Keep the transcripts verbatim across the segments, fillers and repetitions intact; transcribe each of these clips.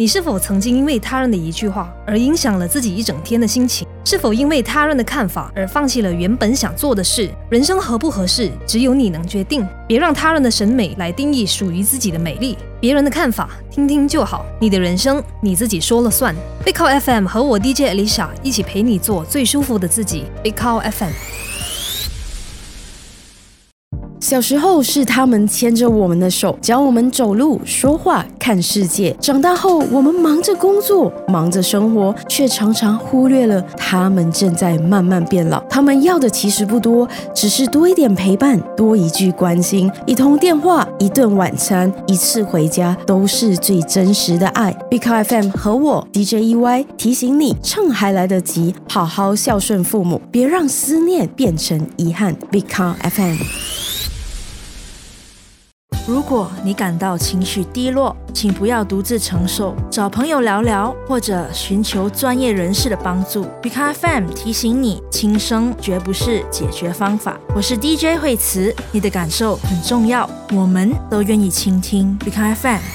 你是否曾经因为他人的一句话而影响了自己一整天的心情？是否因为他人的看法而放弃了原本想做的事？人生合不合适，只有你能决定。别让他人的审美来定义属于自己的美丽。别人的看法听听就好，你的人生你自己说了算。Big Cow F M 和我 D J Alicia 一起陪你做最舒服的自己。Big Cow F M。 小时候是他们牵着我们的手，教我们走路、说话、看世界。长大后，我们忙着工作，忙着生活，却常常忽略了他们正在慢慢变老。他们要的其实不多，只是多一点陪伴，多一句关心，一通电话，一顿晚餐，一次回家，都是最真实的爱。Big Cow F M 和我 D J E Y 提醒你，趁还来得及，好好孝顺父母，别让思念变成遗憾。Big Cow F M。 如果你感到情绪低落，请不要独自承受，找朋友聊聊，或者寻求专业人士的帮助。Big Cow F M 提醒你，轻生绝不是解决方法。我是 D J 惠慈，你的感受很重要，我们都愿意倾听。Big Cow F M。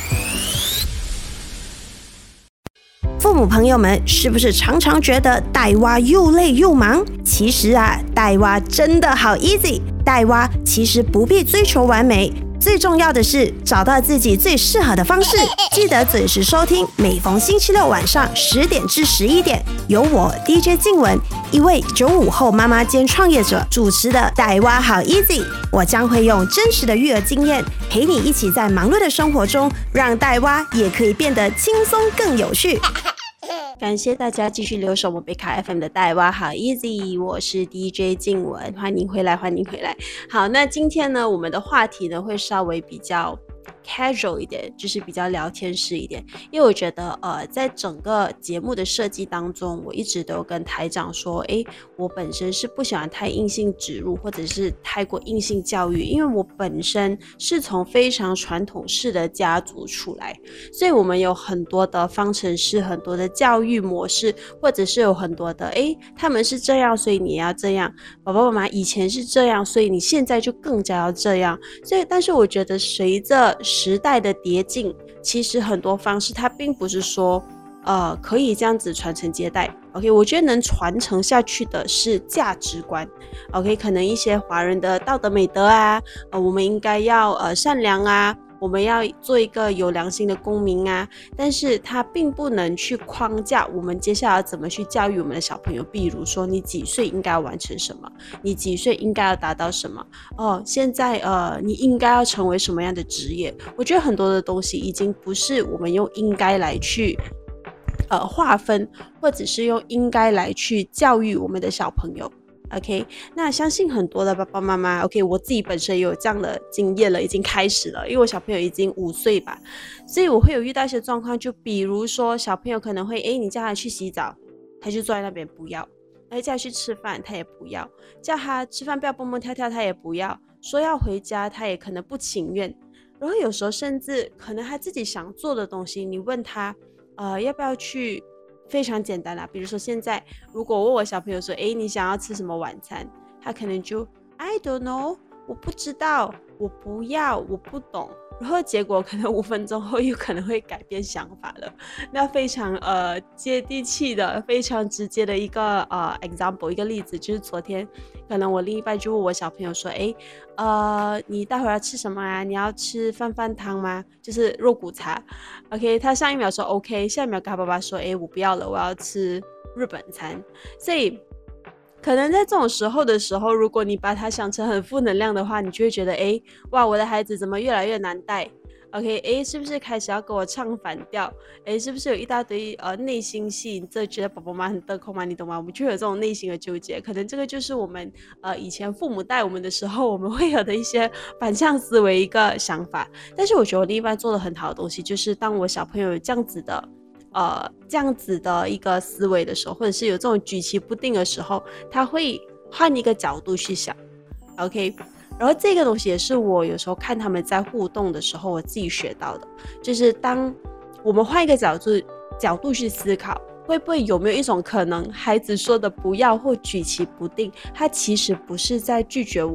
父母朋友们，是不是常常觉得带娃又累又忙？其实啊，带娃真的好 easy。带娃其实不必追求完美。最重要的是找到自己最适合的方式，记得准时收听，每逢星期六晚上十点至十一点，由我 D J 静雯，一位九五后妈妈兼创业者主持的带娃好 easy。我将会用真实的育儿经验，陪你一起在忙碌的生活中，让带娃也可以变得轻松更有趣。感谢大家继续留守我 Big Cow F M 的带娃好 easy， 我是 D J 静雯，欢迎回来，欢迎回来。好，那今天呢，我们的话题呢会稍微比较casual 一点，就是比较聊天式一点，因为我觉得呃，在整个节目的设计当中，我一直都跟台长说，诶，我本身是不喜欢太硬性植入，或者是太过硬性教育，因为我本身是从非常传统式的家族出来，所以我们有很多的方程式，很多的教育模式，或者是有很多的，诶，他们是这样，所以你要这样，爸爸妈妈以前是这样，所以你现在就更加要这样。所以，但是我觉得随着时代的迭进，其实很多方式它并不是说呃可以这样子传承接代。 OK， 我觉得能传承下去的是价值观。 OK， 可能一些华人的道德美德啊，呃我们应该要呃善良啊，我们要做一个有良心的公民啊，但是它并不能去框架我们接下来怎么去教育我们的小朋友。比如说你几岁应该要完成什么，你几岁应该要达到什么，哦，现在呃你应该要成为什么样的职业。我觉得很多的东西已经不是我们用应该来去呃划分，或者是用应该来去教育我们的小朋友。OK， 那相信很多的爸爸妈妈 OK， 我自己本身也有这样的经验了，已经开始了，因为我小朋友已经五岁吧，所以我会有遇到一些状况，就比如说小朋友可能会诶你叫他去洗澡，他就坐在那边不要，诶叫他去吃饭他也不要，叫他吃饭不要蹦蹦跳跳他也不要，说要回家他也可能不情愿，然后有时候甚至可能他自己想做的东西，你问他呃要不要去，非常简单啦，比如说现在如果问我小朋友说诶你想要吃什么晚餐，他可能就 I don't know， 我不知道，我不要，我不懂，然后结果可能五分钟后又可能会改变想法了。那非常呃接地气的非常直接的一个呃 example 一个例子，就是昨天可能我另一半就问我小朋友说诶呃你待会儿要吃什么啊，你要吃饭饭汤吗，就是肉骨茶。 OK， 他上一秒说 OK， 下一秒跟他爸爸说诶我不要了，我要吃日本餐。所以可能在这种时候的时候，如果你把它想成很负能量的话，你就会觉得诶哇我的孩子怎么越来越难带。 OK， 诶是不是开始要跟我唱反调，诶是不是有一大堆呃内心戏，你这觉得宝宝妈很得空吗，你懂吗？我们就有这种内心的纠结，可能这个就是我们呃以前父母带我们的时候我们会有的一些反向思维一个想法。但是我觉得我另一半做的很好的东西，就是当我小朋友有这样子的呃这样子的一个思维的时候，或者是有这种举棋不定的时候，他会换一个角度去想。 OK，然后这个东西也是我有时候看他们在互动的时候我自己学到的，就是当我们换一个角度角度去思考，会不会有没有一种可能，孩子说的不要或举棋不定，他其实不是在拒绝我们，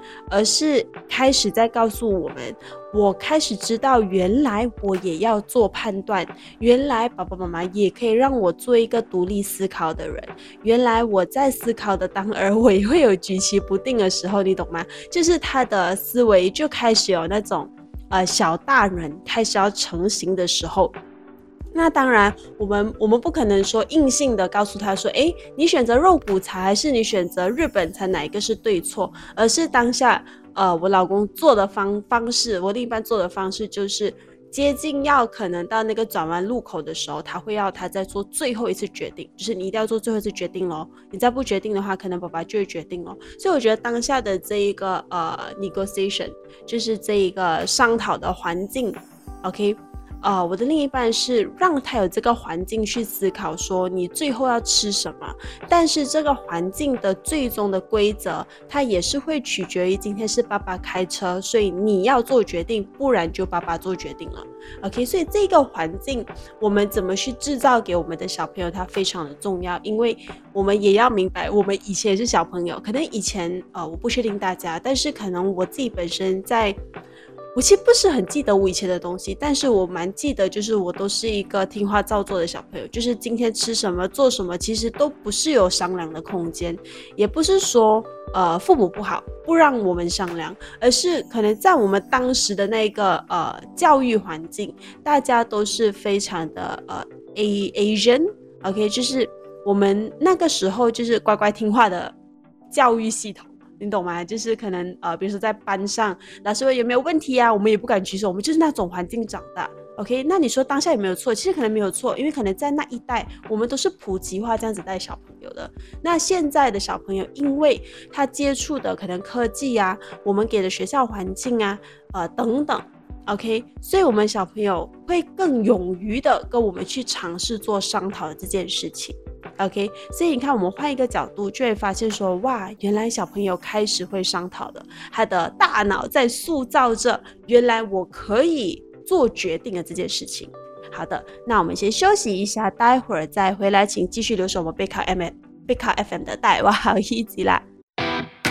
而是开始在告诉我们，我开始知道原来我也要做判断，原来爸爸妈妈也可以让我做一个独立思考的人，原来我在思考的当儿我也会有举棋不定的时候，你懂吗？就是他的思维就开始有那种呃小大人开始要成型的时候。那当然我们我们不可能说硬性的告诉他说，诶，你选择肉骨茶还是你选择日本茶哪一个是对错，而是当下呃我老公做的方方式，我另一半做的方式就是接近要可能到那个转弯路口的时候，他会要他再做最后一次决定，就是你一定要做最后一次决定咯，你再不决定的话可能爸爸就会决定咯。所以我觉得当下的这一个呃 negotiation 就是这一个商讨的环境 OK，呃，我的另一半是让他有这个环境去思考说你最后要吃什么，但是这个环境的最终的规则它也是会取决于今天是爸爸开车，所以你要做决定，不然就爸爸做决定了 OK， 所以这个环境我们怎么去制造给我们的小朋友它非常的重要，因为我们也要明白我们以前也是小朋友，可能以前呃我不确定大家，但是可能我自己本身在我其实不是很记得我以前的东西，但是我蛮记得就是我都是一个听话照做的小朋友，就是今天吃什么做什么其实都不是有商量的空间，也不是说呃父母不好不让我们商量，而是可能在我们当时的那个呃教育环境，大家都是非常的呃 Asian OK， 就是我们那个时候就是乖乖听话的教育系统，你懂吗？就是可能呃，比如说在班上，老师问有没有问题啊，我们也不敢举手，我们就是那种环境长大。OK， 那你说当下有没有错？其实可能没有错，因为可能在那一代，我们都是普及化这样子带小朋友的。那现在的小朋友，因为他接触的可能科技啊，我们给的学校环境啊，呃等等。OK， 所以我们小朋友会更勇于的跟我们去尝试做商讨的这件事情。OK， 所以你看我们换一个角度就会发现说，哇，原来小朋友开始会商讨的，他的大脑在塑造着原来我可以做决定的这件事情。好的，那我们先休息一下，待会儿再回来请继续留守我们贝卡 F M 贝卡 F M 的带哇好一集啦。